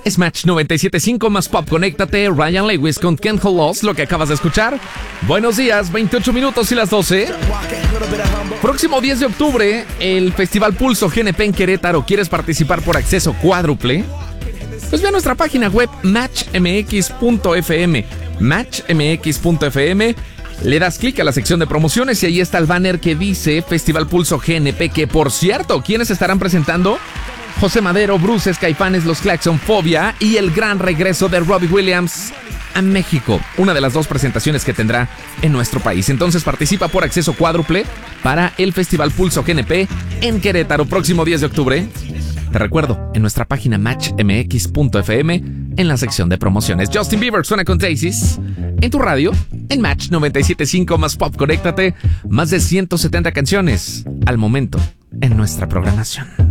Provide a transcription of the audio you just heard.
Es Match 97.5 más pop. Conéctate. Ryan Lewis con Can't Hold Us, lo que acabas de escuchar. Buenos días, 28 minutos y las 12. Próximo 10 de octubre, el Festival Pulso GNP en Querétaro. ¿Quieres participar por acceso cuádruple? Pues ve a nuestra página web matchmx.fm. Matchmx.fm. Le das clic a la sección de promociones y ahí está el banner que dice Festival Pulso GNP, que por cierto, ¿quiénes estarán presentando? José Madero, Bruces, Caifanes, Los Claxon, Fobia y el gran regreso de Robbie Williams a México. Una de las dos presentaciones que tendrá en nuestro país. Entonces participa por acceso cuádruple para el Festival Pulso GNP en Querétaro, próximo 10 de octubre. Te recuerdo, en nuestra página matchmx.fm, en la sección de promociones. Justin Bieber suena con Daisies en tu radio, en Match 97.5 más pop. Conéctate, más de 170 canciones al momento en nuestra programación.